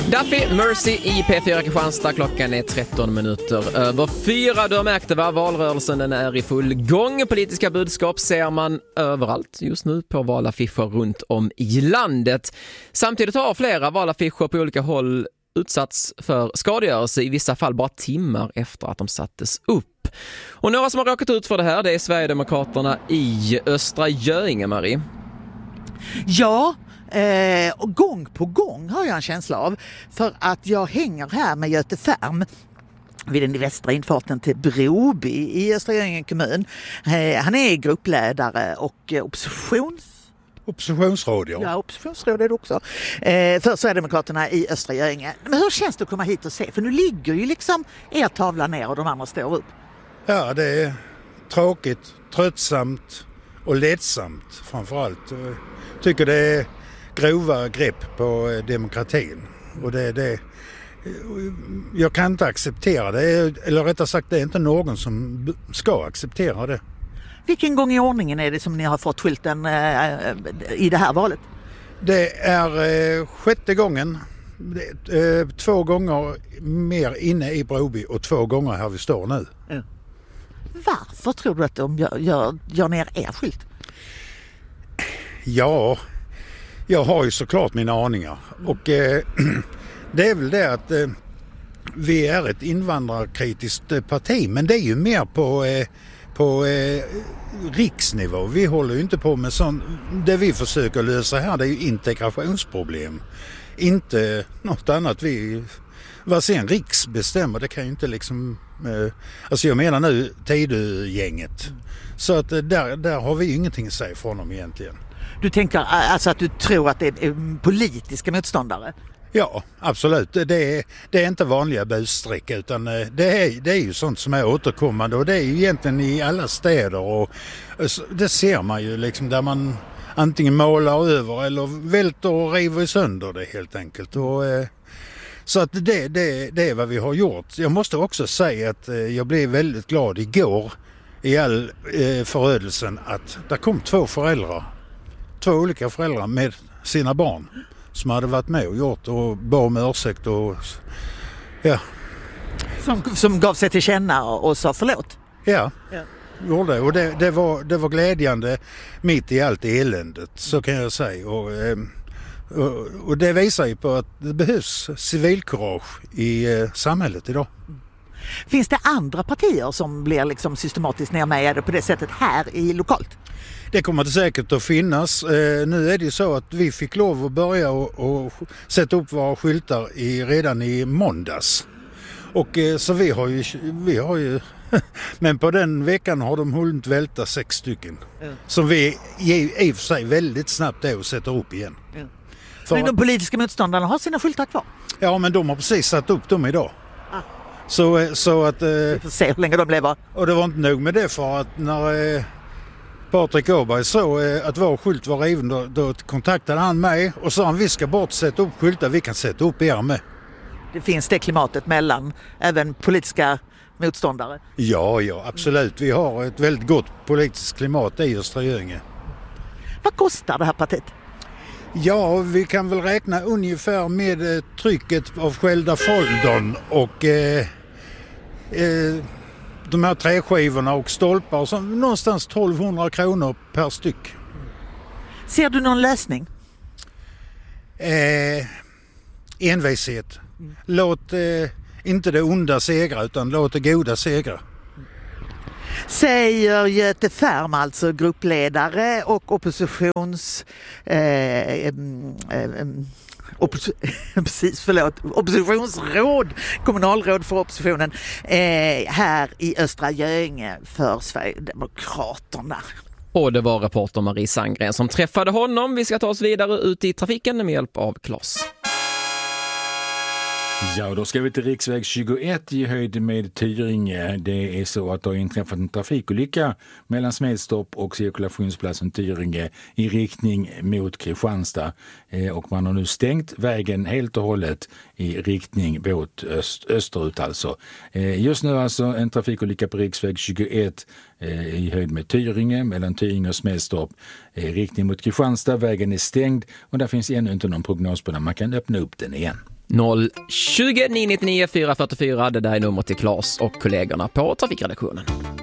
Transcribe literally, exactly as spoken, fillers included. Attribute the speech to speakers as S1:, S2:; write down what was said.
S1: Duffy, Mercy i P fyra Kristianstad. Klockan är tretton minuter över fyra. Du har märkt det, va? Valrörelsen den är i full gång. Politiska budskap ser man överallt just nu på valaffischer runt om i landet. Samtidigt har flera valaffischer på olika håll utsatts för skadegörelse, i vissa fall bara timmar efter att de sattes upp. Och några som har råkat ut för det här, det är Sverigedemokraterna i Östra Göinge, Marie.
S2: Ja, eh, och gång på gång har jag en känsla av. För att jag hänger här med Göte Färm vid den västra infarten till Broby i Östra Göinge kommun. Eh, han är gruppledare och eh, oppositions...
S3: Oppositionsråd, ja.
S2: Ja, oppositionsråd är det också. Eh, för Sverigedemokraterna i Östra Göinge. Men hur känns det att komma hit och se? För nu ligger ju liksom er tavla ner och de andra står upp.
S3: Ja, det är tråkigt, tröttsamt och ledsamt framförallt. Jag tycker det är grova grepp på demokratin. Och det, det, jag kan inte acceptera det. Eller rättare sagt, det är inte någon som ska acceptera det.
S2: Vilken gång i ordningen är det som ni har fått skylten eh, i det här valet?
S3: Det är eh, sjätte gången. Det, eh, två gånger mer inne i Broby och två gånger här vi står nu.
S2: Ja. Varför tror du att de gör, gör, gör ner er skylt?
S3: Ja, jag har ju såklart mina aningar. Och eh, det är väl det att eh, vi är ett invandrarkritiskt parti. Men det är ju mer på... Eh, på eh, riksnivå. Vi håller ju inte på med sånt. Det vi försöker lösa här, det är ju integrationsproblem. Inte något annat. Vi, vad sen riks bestämmer, det kan ju inte liksom... Eh, alltså jag menar nu Tidögänget. Så att eh, där, där har vi ju ingenting att säga från dem egentligen.
S2: Du tänker alltså att du tror att det är politiska motståndare?
S3: Ja, absolut. Det är, det är inte vanliga bussträck utan det är, det är ju sånt som är återkommande och det är ju egentligen i alla städer och det ser man ju liksom där man antingen målar över eller välter och river sönder det helt enkelt. Och, så att det, det, det är vad vi har gjort. Jag måste också säga att jag blev väldigt glad igår i all förödelsen att det kom två föräldrar, två olika föräldrar med sina barn. Som hade varit med och gjort och bad om ursäkt och ja.
S2: Som, som gav sig till känna och, och sa förlåt?
S3: Ja,
S2: ja.
S3: Gjorde och det, det, var, det var glädjande mitt i allt eländet, så kan jag säga. Och, och, och det visar ju på att det behövs civilkurage i samhället idag.
S2: Finns det andra partier som blir liksom systematiskt nermejade på det sättet här i lokalt?
S3: Det kommer det säkert att finnas. Eh, nu är det ju så att vi fick lov att börja och, och sätta upp våra skyltar i, redan i måndags. Och eh, så vi har ju, vi har ju men på den veckan har de hunnit välta sex stycken. Mm. Som vi i och för sig väldigt snabbt är och sätter upp igen. Mm.
S2: Men de politiska motståndarna har sina skyltar kvar?
S3: Ja, men de har precis satt upp dem idag. Ah. Så, så att... Eh,
S2: vi får se hur länge de lever.
S3: Och det var inte nog med det för att när... Eh, Patrik Åberg så eh, att vår skylt var riven, då, då kontaktade han mig och sa han vi ska bort sätta upp skyltar, vi kan sätta upp er med.
S2: Det finns det klimatet mellan även politiska motståndare?
S3: Ja, ja, absolut. Vi har ett väldigt gott politiskt klimat i Östra Göinge.
S2: Vad kostar det här partiet?
S3: Ja, vi kan väl räkna ungefär med eh, trycket av skälda foldern och eh, eh, de här träskivorna och stolpar och så, någonstans tolvhundra kronor per styck.
S2: Ser du någon lösning?
S3: Eh, envishet. Mm. Låt eh, inte det onda segra utan låt det goda segra.
S2: Säger Göte Färm, alltså gruppledare och oppositions... Eh, eh, eh, Oppos- precis, förlåt. Oppositionsråd, kommunalråd för oppositionen eh, här i Östra Göinge för Sverigedemokraterna.
S1: Och det var reporter Marie Sandgren som träffade honom. Vi ska ta oss vidare ut i trafiken med hjälp av Klas.
S4: Ja, då ska vi till riksväg tjugoett i höjd med Tyringe. Det är så att det har inträffat en trafikolycka mellan Smedstorp och cirkulationsplatsen Tyringe i riktning mot Kristianstad. Eh, och man har nu stängt vägen helt och hållet i riktning mot öst, österut alltså. Eh, just nu alltså en trafikolycka på riksväg tjugoett eh, i höjd med Tyringe mellan Tyringe och Smedstorp. Eh, riktning mot Kristianstad, vägen är stängd och där finns ännu inte någon prognos på när man kan öppna upp den igen.
S1: noll tjugo nio nittionio fyra fyrtiofyra. Det där är nummer till Claes och kollegorna på trafikredaktionen.